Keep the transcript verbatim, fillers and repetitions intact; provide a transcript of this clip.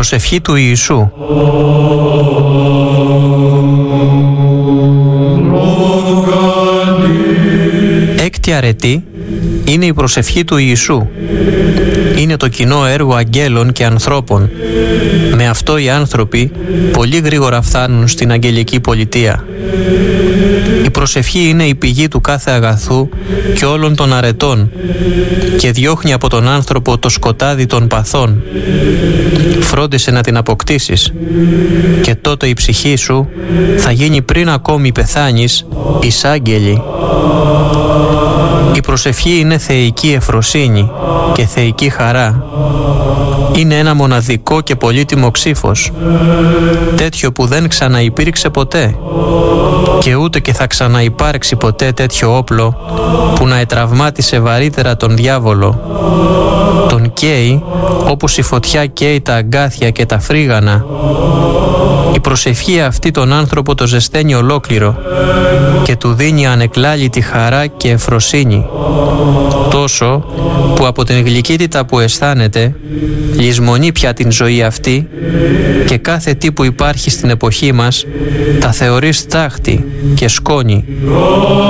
προσευχή του Ιησού. Έκτη αρετή είναι η προσευχή του Ιησού. Είναι το κοινό έργο αγγέλων και ανθρώπων. Με αυτό οι άνθρωποι πολύ γρήγορα φτάνουν στην αγγελική πολιτεία. Η προσευχή είναι η πηγή του κάθε αγαθού και όλων των αρετών και διώχνει από τον άνθρωπο το σκοτάδι των παθών. Φρόντισε να την αποκτήσεις και τότε η ψυχή σου θα γίνει πριν ακόμη πεθάνεις εισάγγελη. Η προσευχή είναι θεϊκή ευφροσύνη και θεϊκή χαρά. Είναι ένα μοναδικό και πολύτιμο ξύφος, τέτοιο που δεν ξαναυπήρξε ποτέ και ούτε και θα ξαναυπάρξει ποτέ τέτοιο όπλο που να ετραυμάτισε βαρύτερα τον διάβολο. Τον καίει όπως η φωτιά καίει τα αγκάθια και τα φρίγανα. Η προσευχή αυτή τον άνθρωπο το ζεσταίνει ολόκληρο και του δίνει ανεκλάλητη χαρά και ευφροσύνη, τόσο που από την γλυκύτητα που αισθάνεται λησμονεί πια την ζωή αυτή και κάθε τι που υπάρχει στην εποχή μας τα θεωρεί στάχτη και σκόνη.